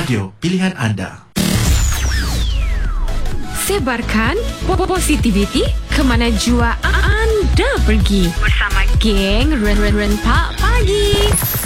radio pilihan anda. Sebarkan positivity ke mana jua anda pergi bersama geng Rentak Pagi.